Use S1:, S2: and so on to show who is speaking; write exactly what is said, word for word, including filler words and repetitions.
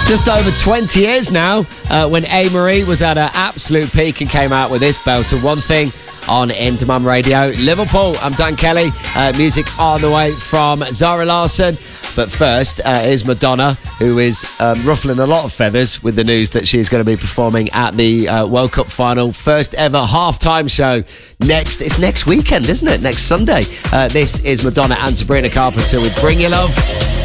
S1: Just over twenty years now, uh, when A-Marie was at her absolute peak and came out with this belter, One Thing, on Into Mum Radio. Liverpool, I'm Dan Kelly. Uh, music on the way from Zara Larsson. But first uh, is Madonna, who is um, ruffling a lot of feathers with the news that she's going to be performing at the uh, World Cup final. First ever halftime show next. It's next weekend, isn't it? Next Sunday. Uh, this is Madonna and Sabrina Carpenter with Bring Your Love.